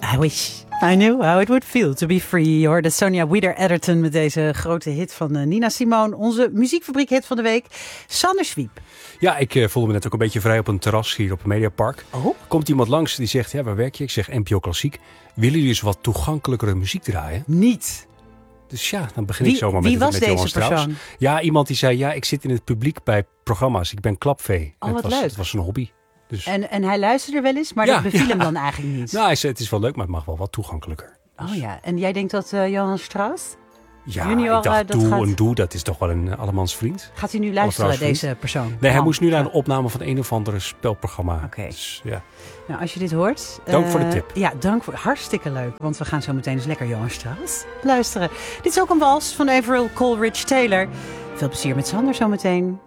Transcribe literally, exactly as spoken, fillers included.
I wish I knew how it would feel to be free. Je hoorde Sonia Wieder-Edderton met deze grote hit van uh, Nina Simone. Onze muziekfabriek hit van de week. Sander Zwiep. Ja, ik uh, voelde me net ook een beetje vrij op een terras hier op het Mediapark. Oh? Komt iemand langs die zegt, ja, waar werk je? Ik zeg N P O Klassiek. Willen jullie eens wat toegankelijkere muziek draaien? Niet. Dus ja, dan begin Wie, ik zomaar met, wie was met deze Johan Strauss. persoon? Ja, iemand die zei, ja, ik zit in het publiek bij programma's. Ik ben klapvee. Oh, het wat was, leuk. Het was een hobby. Dus... En, en hij luisterde wel eens, maar Ja, dat beviel ja. hem dan eigenlijk niet. Nou, hij zei, het is wel leuk, maar het mag wel wat toegankelijker. Dus... Oh ja, en jij denkt dat uh, Johan Strauss... Ja, Junior, ik dacht, uh, dat doe gaat... en doe, dat is toch wel een uh, allemans vriend. Gaat hij nu luisteren, deze persoon? Nee, hij Man. moest nu naar een opname van een of andere spelprogramma. Oké. Okay. Dus, ja. Nou, als je dit hoort... Dank uh, voor de tip. Ja, dank voor... Hartstikke leuk. Want we gaan zo meteen eens lekker Johan Strauss luisteren. Dit is ook een wals van Averill Coleridge Taylor. Veel plezier met Sander zometeen.